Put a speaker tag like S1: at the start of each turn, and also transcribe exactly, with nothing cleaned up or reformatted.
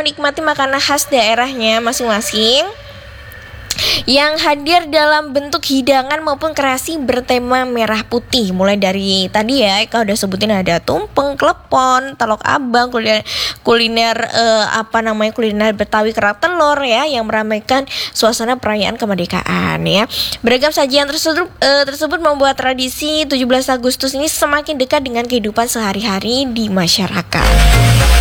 S1: menikmati makanan khas daerahnya masing-masing yang hadir dalam bentuk hidangan maupun kreasi bertema merah putih. Mulai dari tadi ya, Eka udah sebutin ada tumpeng, klepon, telok abang, kuliner kuliner eh, apa namanya kuliner Betawi kerak telur ya, yang meramaikan suasana perayaan kemerdekaan ya. Beragam sajian tersebut eh, tersebut membuat tradisi tujuh belas Agustus ini semakin dekat dengan kehidupan sehari-hari di masyarakat.